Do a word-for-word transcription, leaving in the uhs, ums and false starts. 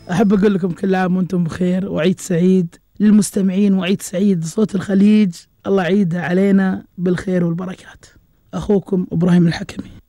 أحب أقول لكم كل عام وأنتم بخير وعيد سعيد للمستمعين، وعيد سعيد صوت الخليج، الله يعيدها علينا بالخير والبركات. أخوكم إبراهيم الحكمي.